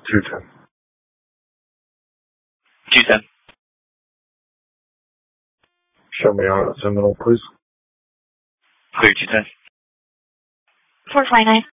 210. 210. Show me on a Seminole, please. Clear 210. 459.